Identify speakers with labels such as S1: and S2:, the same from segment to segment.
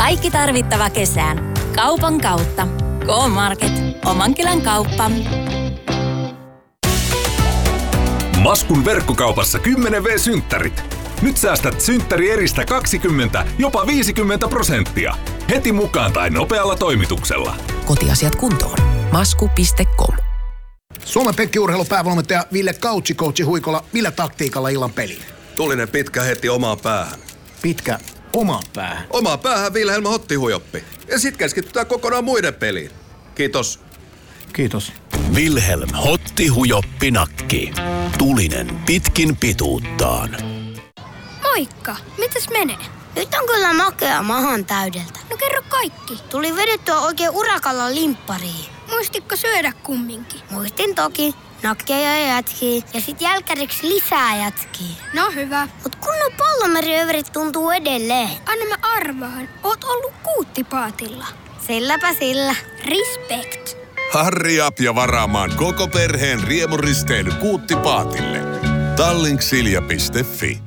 S1: Kaikki tarvittava kesään. Kaupan kautta. K-Market. Oman kylän kauppa.
S2: Maskun verkkokaupassa 10V-synttärit. Nyt säästät synttärieristä 20, jopa 50%. Heti mukaan tai nopealla toimituksella.
S3: Kotiasiat kuntoon. Masku.com.
S4: Suomen Pekki-urheilupäävalmentaja Ville Coachi Huikola, millä taktiikalla illan peliin?
S5: Tulinen pitkä heti omaan päähän.
S4: Pitkä omaan päähän?
S5: Omaan päähän Wilhelm Hottihujoppi. Ja sit keskitytään kokonaan muiden peliin. Kiitos.
S4: Kiitos.
S6: Wilhelm Hottihujoppi nakki. Tulinen pitkin pituuttaan.
S7: Moikka, mitäs menee?
S8: Nyt on kyllä makea mahan täydeltä.
S7: No kerro kaikki.
S8: Tuli vedettyä oikein urakalla limppariin.
S7: Muistitko syödä kumminkin?
S8: Muistin toki. Nakkia ja jätkiä. Ja sit jälkäriksi lisää jätkiä.
S7: No hyvä.
S8: Mut kunnon pallomeriöverit tuntuu edelleen.
S7: Anna mä arvaan. Oot ollut Kuuttipaatilla.
S8: Silläpä sillä.
S7: Respect.
S9: Hurry up ja varaamaan koko perheen riemuristeily Kuuttipaatille. Tallinksilja.fi.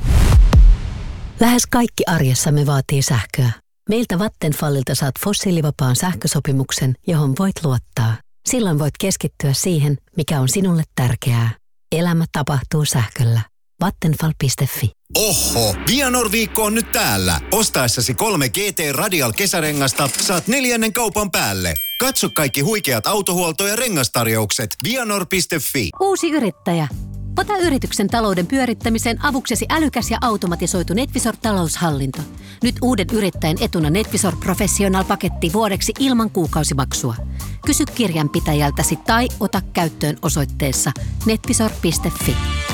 S10: Lähes kaikki arjessamme vaatii sähköä. Meiltä Vattenfallilta saat fossiilivapaan sähkösopimuksen, johon voit luottaa. Silloin voit keskittyä siihen, mikä on sinulle tärkeää. Elämä tapahtuu sähköllä. Vattenfall.fi.
S6: Oho, Vianor-viikko on nyt täällä. Ostaessasi 3 GT Radial kesärengasta saat 4. kaupan päälle. Katso kaikki huikeat autohuolto- ja rengastarjoukset. Vianor.fi.
S10: Uusi yrittäjä. Ota yrityksen talouden pyörittämiseen avuksesi älykäs ja automatisoitu NetVisor-taloushallinto. Nyt uuden yrittäjän etuna NetVisor Professional-paketti vuodeksi ilman kuukausimaksua. Kysy kirjanpitäjältäsi tai ota käyttöön osoitteessa netvisor.fi.